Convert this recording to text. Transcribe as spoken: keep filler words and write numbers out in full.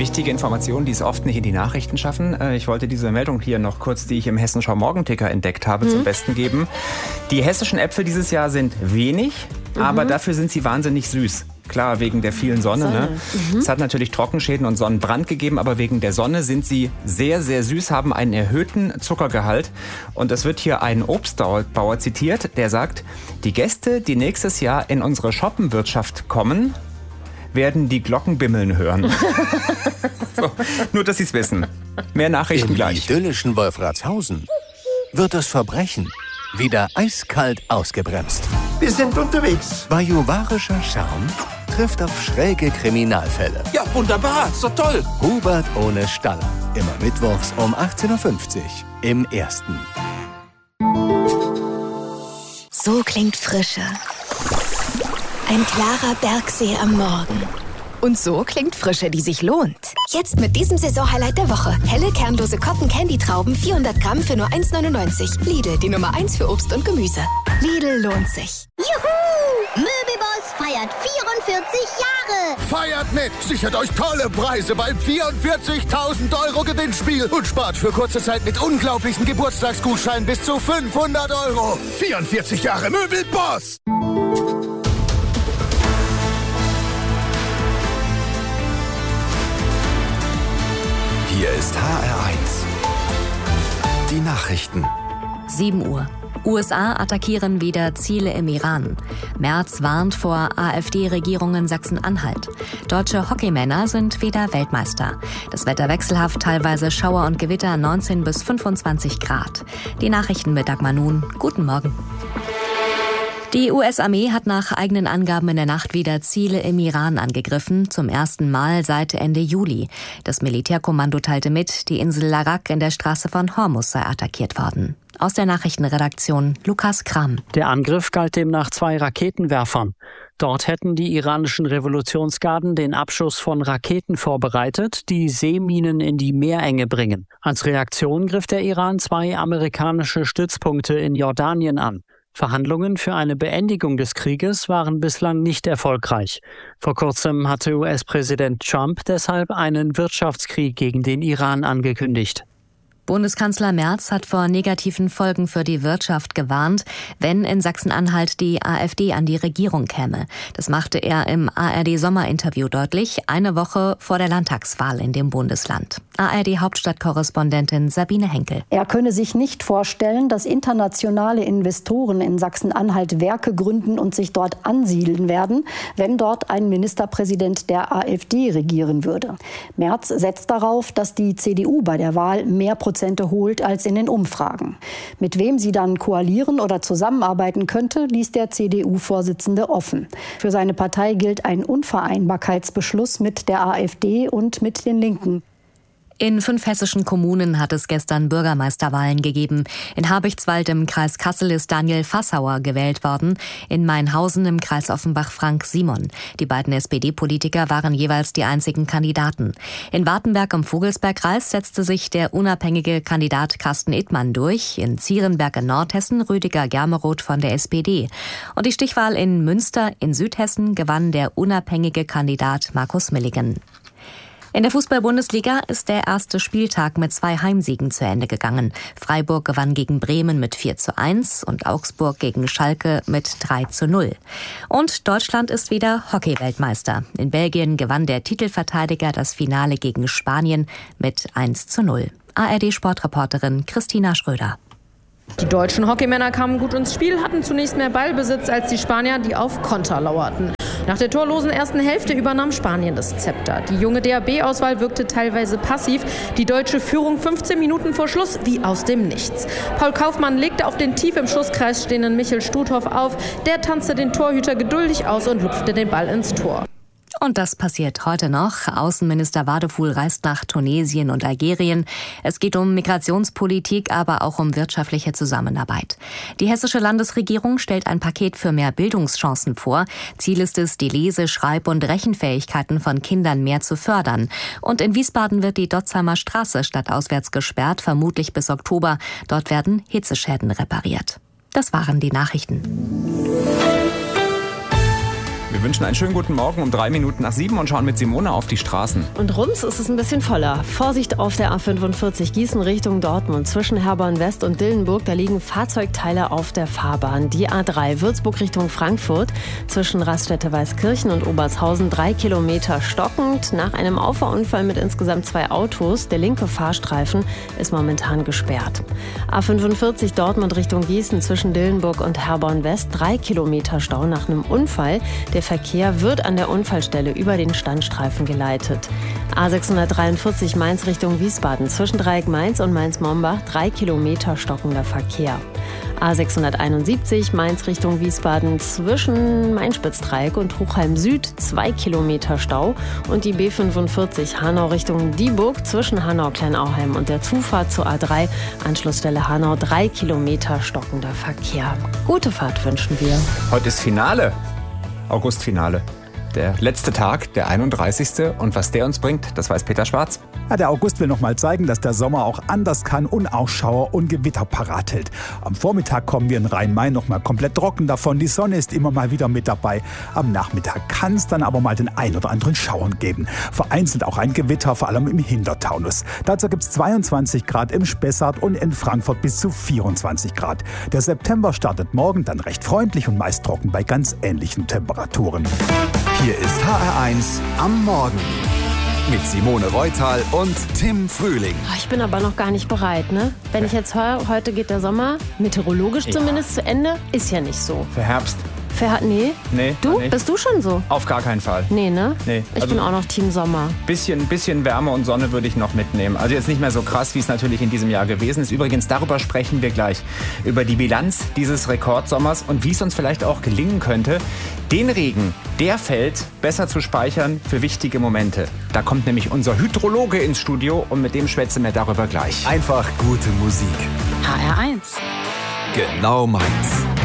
wichtige Informationen, die es oft nicht in die Nachrichten schaffen. Ich wollte diese Meldung hier noch kurz, die ich im Hessenschau Morgenticker entdeckt habe, mhm. zum Besten geben. Die hessischen Äpfel dieses Jahr sind wenig, mhm. aber dafür sind sie wahnsinnig süß. Klar, wegen der vielen Sonne. Sonne. Ne? Mhm. Es hat natürlich Trockenschäden und Sonnenbrand gegeben, aber wegen der Sonne sind sie sehr, sehr süß, haben einen erhöhten Zuckergehalt. Und es wird hier ein Obstbauer zitiert, der sagt, die Gäste, die nächstes Jahr in unsere Shoppenwirtschaft kommen, werden die Glocken bimmeln hören. So, nur, dass Sie es wissen. Mehr Nachrichten Im gleich. Im idyllischen Wolfratshausen wird das Verbrechen wieder eiskalt ausgebremst. Wir sind unterwegs. Bajuwarischer Charme trifft auf schräge Kriminalfälle. Ja, wunderbar. So toll. Hubert ohne Staller. Immer mittwochs um achtzehn Uhr fünfzig im Ersten. So klingt Frische. Ein klarer Bergsee am Morgen. Und so klingt Frische, die sich lohnt. Jetzt mit diesem Saisonhighlight der Woche. Helle, kernlose Cotton-Candy-Trauben, vierhundert Gramm für nur eins neunundneunzig. Lidl, die Nummer eins für Obst und Gemüse. Lidl lohnt sich. Juhu! Möbelboss feiert vierundvierzig Jahre. Feiert mit! Sichert euch tolle Preise beim vierundvierzigtausend Euro Gewinnspiel und spart für kurze Zeit mit unglaublichen Geburtstagsgutscheinen bis zu fünfhundert Euro. vierundvierzig Jahre Möbelboss! Hier ist H R eins. Die Nachrichten. sieben Uhr. U S A attackieren wieder Ziele im Iran. Merz warnt vor AfD-Regierung in Sachsen-Anhalt. Deutsche Hockeymänner sind wieder Weltmeister. Das Wetter wechselhaft, teilweise Schauer und Gewitter, neunzehn bis fünfundzwanzig Grad. Die Nachrichten mit Dagmar Nun. Guten Morgen. Die U S-Armee hat nach eigenen Angaben in der Nacht wieder Ziele im Iran angegriffen, zum ersten Mal seit Ende Juli. Das Militärkommando teilte mit, die Insel Larak in der Straße von Hormuz sei attackiert worden. Aus der Nachrichtenredaktion Lukas Kram. Der Angriff galt demnach zwei Raketenwerfern. Dort hätten die iranischen Revolutionsgarden den Abschuss von Raketen vorbereitet, die Seeminen in die Meerenge bringen. Als Reaktion griff der Iran zwei amerikanische Stützpunkte in Jordanien an. Verhandlungen für eine Beendigung des Krieges waren bislang nicht erfolgreich. Vor kurzem hatte U S-Präsident Trump deshalb einen Wirtschaftskrieg gegen den Iran angekündigt. Bundeskanzler Merz hat vor negativen Folgen für die Wirtschaft gewarnt, wenn in Sachsen-Anhalt die AfD an die Regierung käme. Das machte er im A R D-Sommerinterview deutlich, eine Woche vor der Landtagswahl in dem Bundesland. A R D-Hauptstadtkorrespondentin Sabine Henkel. Er könne sich nicht vorstellen, dass internationale Investoren in Sachsen-Anhalt Werke gründen und sich dort ansiedeln werden, wenn dort ein Ministerpräsident der AfD regieren würde. Merz setzt darauf, dass die C D U bei der Wahl mehr Prozente holt als in den Umfragen. Mit wem sie dann koalieren oder zusammenarbeiten könnte, ließ der C D U-Vorsitzende offen. Für seine Partei gilt ein Unvereinbarkeitsbeschluss mit der AfD und mit den Linken. In fünf hessischen Kommunen hat es gestern Bürgermeisterwahlen gegeben. In Habichtswald im Kreis Kassel ist Daniel Fassauer gewählt worden, in Mainhausen im Kreis Offenbach Frank Simon. Die beiden S P D-Politiker waren jeweils die einzigen Kandidaten. In Wartenberg im Vogelsbergkreis setzte sich der unabhängige Kandidat Carsten Ittmann durch, in Zierenberg in Nordhessen Rüdiger Germeroth von der S P D. Und die Stichwahl in Münster in Südhessen gewann der unabhängige Kandidat Markus Milligan. In der Fußball-Bundesliga ist der erste Spieltag mit zwei Heimsiegen zu Ende gegangen. Freiburg gewann gegen Bremen mit vier zu eins und Augsburg gegen Schalke mit drei zu null. Und Deutschland ist wieder Hockey-Weltmeister. In Belgien gewann der Titelverteidiger das Finale gegen Spanien mit eins zu null. A R D-Sportreporterin Christina Schröder. Die deutschen Hockeymänner kamen gut ins Spiel, hatten zunächst mehr Ballbesitz als die Spanier, die auf Konter lauerten. Nach der torlosen ersten Hälfte übernahm Spanien das Zepter. Die junge D A B-Auswahl wirkte teilweise passiv. Die deutsche Führung fünfzehn Minuten vor Schluss wie aus dem Nichts. Paul Kaufmann legte auf den tief im Schusskreis stehenden Michel Studhoff auf. Der tanzte den Torhüter geduldig aus und lupfte den Ball ins Tor. Und das passiert heute noch. Außenminister Wadefuhl reist nach Tunesien und Algerien. Es geht um Migrationspolitik, aber auch um wirtschaftliche Zusammenarbeit. Die hessische Landesregierung stellt ein Paket für mehr Bildungschancen vor. Ziel ist es, die Lese-, Schreib- und Rechenfähigkeiten von Kindern mehr zu fördern. Und in Wiesbaden wird die Dotzheimer Straße stadtauswärts gesperrt, vermutlich bis Oktober. Dort werden Hitzeschäden repariert. Das waren die Nachrichten. Wir wünschen einen schönen guten Morgen um drei Minuten nach sieben und schauen mit Simone auf die Straßen. Und rums ist es ein bisschen voller. Vorsicht auf der A fünfundvierzig Gießen Richtung Dortmund. Zwischen Herborn West und Dillenburg, da liegen Fahrzeugteile auf der Fahrbahn. Die A drei Würzburg Richtung Frankfurt. Zwischen Raststätte Weißkirchen und Obertshausen drei Kilometer stockend. Nach einem Auffahrunfall mit insgesamt zwei Autos. Der linke Fahrstreifen ist momentan gesperrt. A fünfundvierzig Dortmund Richtung Gießen zwischen Dillenburg und Herborn West. Drei Kilometer Stau nach einem Unfall. Der Verkehr wird an der Unfallstelle über den Standstreifen geleitet. A sechshundertdreiundvierzig Mainz Richtung Wiesbaden. Zwischen Dreieck Mainz und Mainz-Mombach drei Kilometer stockender Verkehr. A sechshunderteinundsiebzig Mainz Richtung Wiesbaden zwischen Main-Spitz-Dreieck und Hochheim Süd zwei Kilometer Stau. Und die B fünfundvierzig Hanau Richtung Dieburg zwischen Hanau-Kleinauheim und der Zufahrt zur A drei, Anschlussstelle Hanau, drei Kilometer stockender Verkehr. Gute Fahrt wünschen wir. Heute ist Finale. Augustfinale. Der letzte Tag, der einunddreißigste Und was der uns bringt, das weiß Peter Schwarz. Ja, der August will noch mal zeigen, dass der Sommer auch anders kann und auch Schauer und Gewitter parat hält. Am Vormittag kommen wir in Rhein-Main noch mal komplett trocken davon. Die Sonne ist immer mal wieder mit dabei. Am Nachmittag kann es dann aber mal den ein oder anderen Schauern geben. Vereinzelt auch ein Gewitter, vor allem im Hintertaunus. Dazu gibt es zweiundzwanzig Grad im Spessart und in Frankfurt bis zu vierundzwanzig Grad. Der September startet morgen dann recht freundlich und meist trocken bei ganz ähnlichen Temperaturen. Hier ist H R eins am Morgen mit Simone Reutal und Tim Frühling. Ich bin aber noch gar nicht bereit, ne? Wenn ich jetzt höre, heute geht der Sommer, meteorologisch Ja. zumindest zu Ende, ist ja nicht so. Für Herbst. Wer hat, nee? Nee. Du? Nee. Bist du schon so? Auf gar keinen Fall. Nee, ne? Nee. Ich Also- bin auch noch Team Sommer. Bisschen, bisschen Wärme und Sonne würde ich noch mitnehmen. Also jetzt nicht mehr so krass, wie es natürlich in diesem Jahr gewesen ist. Übrigens, darüber sprechen wir gleich. Über die Bilanz dieses Rekordsommers und wie es uns vielleicht auch gelingen könnte, den Regen, der fällt, besser zu speichern für wichtige Momente. Da kommt nämlich unser Hydrologe ins Studio und mit dem schwätzen wir darüber gleich. Einfach gute Musik. H R eins. Genau meins.